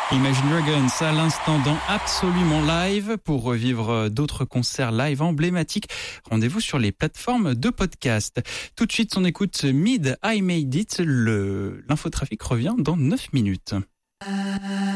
Imagine Dragons à l'instant dans Absolument Live. Pour revivre d'autres concerts live emblématiques, rendez-vous sur les plateformes de podcast. Tout de suite, on écoute Mid I Made It. L'infotrafic revient dans 9 minutes.